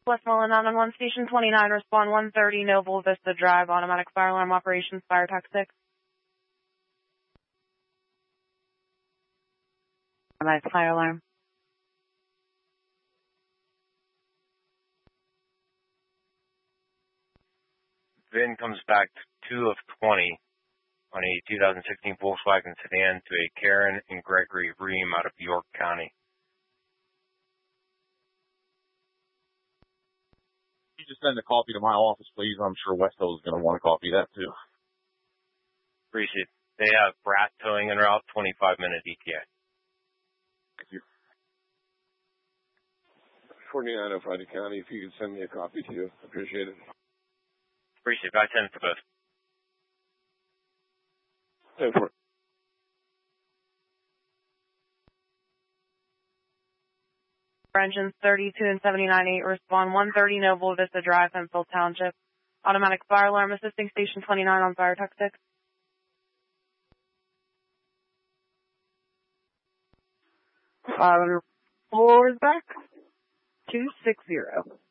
Westmoreland 911 Station 29, respond 130 Noble Vista Drive, automatic fire alarm operations, fire tax 6. Automatic fire alarm. VIN comes back 2 of 20 on a 2016 Volkswagen sedan to a Karen and Gregory Ream out of York County. You just send a copy to my office, please. I'm sure Westo is going to want a copy of that, too. Appreciate it. They have Brat towing en route, 25-minute ETA. Thank you. 4905 County, if you could send me a copy to you, appreciate it. Appreciate it. I 10 for both. 10 for it. Engines 32 and 79-8, respond 130 Noble Vista Drive, Penfield Township. Automatic fire alarm assisting station 29 on fire tax 6. 504 is back. 260.